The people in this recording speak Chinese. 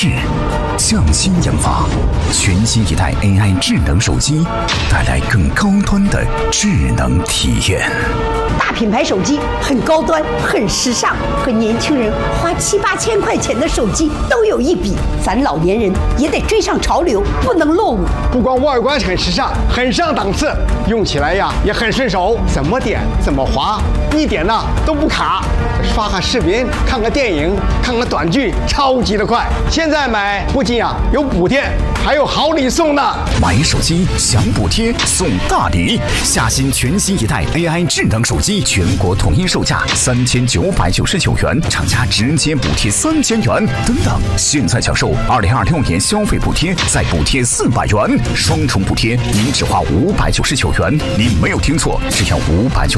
大品牌手机很高端、很时尚，和年轻人花7、8千块钱的手机都有一比。咱老年人也得追上潮流，不能落伍。 不光外观很时尚，很上档次，用起来呀也很顺手，怎么点怎么滑，一点呢都不卡。刷个视频、看个电影、看个短剧，超级的快。现在买不仅有补贴，还有好礼送呢。 买手机享补贴送大礼，夏新全新一代 AI 智能手机，全国统一售价3999元，厂家直接补贴3000元。等等，现在享受2026年消费补贴，再补贴400元，双重补贴，您只花599元。您没有听错，只要599